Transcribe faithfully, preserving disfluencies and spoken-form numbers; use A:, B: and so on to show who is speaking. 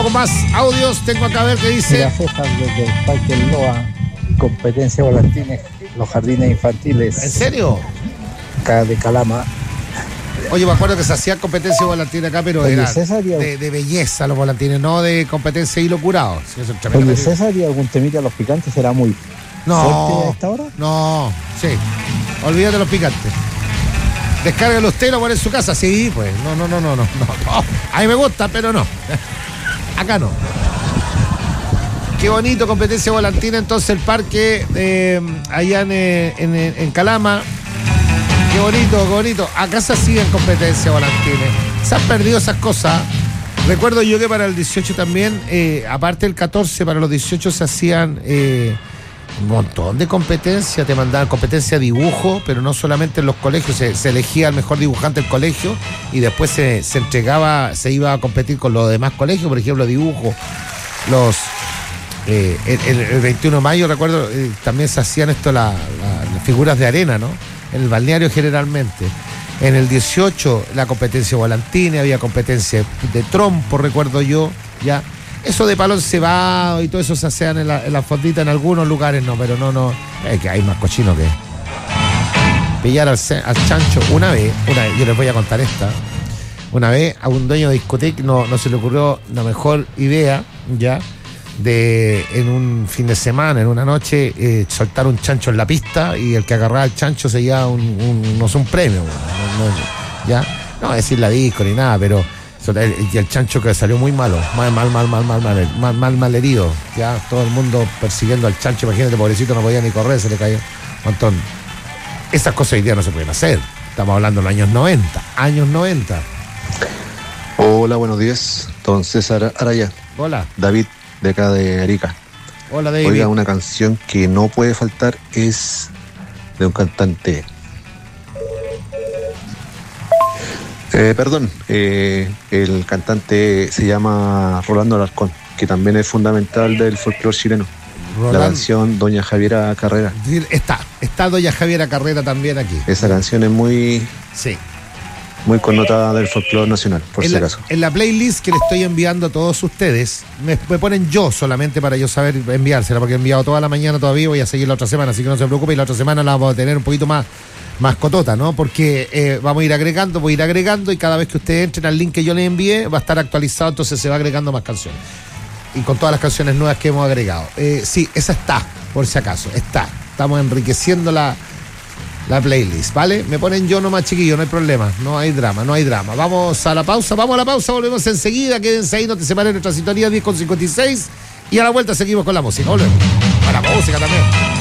A: con más audios. Tengo acá a ver qué dice.
B: Mira, César, desde el Parque El Loa, competencia volantines, los jardines infantiles.
A: ¿En serio?
B: Acá de Calama.
A: Oye, me acuerdo que se hacía competencia volantines acá, pero
B: Oye,
A: era
B: César, ¿y
A: de, de belleza los volantines, no de competencia y locurado. Sí, eso es tremendo.
B: Oye, César, ¿y algún temita a los picantes será muy
A: No,
B: fuerte a esta hora?
A: no, sí. Olvídate de los picantes. Descárgalo usted y lo pone en su casa. Sí, pues. No, no, no, no, no, no. A mí me gusta, pero no. Acá no. Qué bonito, competencia volantina. Entonces el parque eh, allá en, en, en Calama. Qué bonito, qué bonito. Acá se hacían competencia volantines. Se han perdido esas cosas. Recuerdo yo que para el dieciocho también, eh, aparte del catorce, para los dieciocho se hacían eh, un montón de competencias. Te mandaban competencia de dibujo, pero no solamente en los colegios. Se, se elegía el mejor dibujante del colegio y después se, se entregaba, se iba a competir con los demás colegios, por ejemplo, dibujo. Los eh, el, el veintiuno de mayo, recuerdo, eh, también se hacían esto, la, la, las figuras de arena, ¿no? En el balneario generalmente. En el dieciocho la competencia volantines, había competencia de trompo, recuerdo yo, ya. Eso de palo encebado y todo eso se hacían en la, en la fondita en algunos lugares, no, pero no, no. Es que hay más cochino que pillar al, al chancho. Una vez, una vez, yo les voy a contar esta. Una vez a un dueño de discoteca no, no se le ocurrió la mejor idea, ya, de en un fin de semana, en una noche, eh, soltar un chancho en la pista y el que agarraba el chancho se llevaba un, un, no sé, un premio, no, no, ya, no voy a decir la disco ni nada, pero el, y el chancho que salió muy malo, mal, mal, mal, mal, mal, mal, mal, mal, mal herido, ya, todo el mundo persiguiendo al chancho, imagínate, pobrecito, no podía ni correr, se le cayó un montón. Esas cosas hoy día no se pueden hacer, estamos hablando de los años noventa, años noventa.
C: Hola, buenos días, don César Araya.
A: Hola.
C: David, de acá de Arica.
A: Hola, David.
C: Oiga, una canción que no puede faltar es de un cantante. Eh, perdón, eh, el cantante se llama Rolando Alarcón, que también es fundamental del folclore chileno. Roland. La canción Doña Javiera Carrera.
A: Está, está Doña Javiera Carrera también aquí.
C: Esa canción es muy...
A: Sí.
C: Muy connotada del folclore nacional, por
A: en
C: si
A: la,
C: acaso.
A: En la playlist que le estoy enviando a todos ustedes, me, me ponen yo solamente para yo saber enviársela, porque he enviado toda la mañana todavía, voy a seguir la otra semana, así que no se preocupe, y la otra semana la vamos a tener un poquito más, más cotota, ¿no? Porque eh, vamos a ir agregando, voy a ir agregando, y cada vez que ustedes entren al link que yo les envié, va a estar actualizado, entonces se va agregando más canciones. Y con todas las canciones nuevas que hemos agregado. Eh, sí, esa está, por si acaso, está. Estamos enriqueciendo la... La playlist, ¿vale? Me ponen yo nomás, chiquillo, no hay problema, no hay drama, no hay drama. Vamos a la pausa, vamos a la pausa, volvemos enseguida, quédense ahí, no te separen nuestra sintonía diez con cincuenta y seis y a la vuelta seguimos con la música, volvemos. Para la música también.